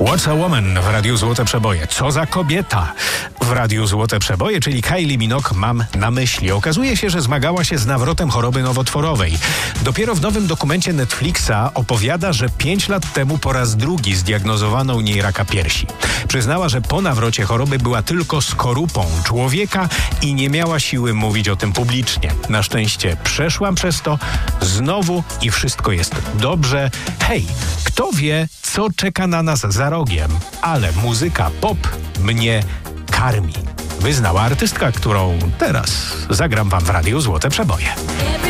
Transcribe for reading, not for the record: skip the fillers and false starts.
What's a Woman w Radiu Złote Przeboje. Co za kobieta w Radiu Złote Przeboje, czyli Kylie Minogue mam na myśli. Okazuje się, że zmagała się z nawrotem choroby nowotworowej. Dopiero w nowym dokumencie Netflixa opowiada, że 5 lat temu po raz drugi zdiagnozowano u niej raka piersi. Przyznała, że po nawrocie choroby była tylko skorupą człowieka i nie miała siły mówić o tym publicznie. Na szczęście przeszłam przez to znowu i wszystko jest dobrze. Hej, kto wie, co czeka na nas za rogiem, ale muzyka pop mnie karmi. Wyznała artystka, którą teraz zagram wam w Radiu Złote Przeboje.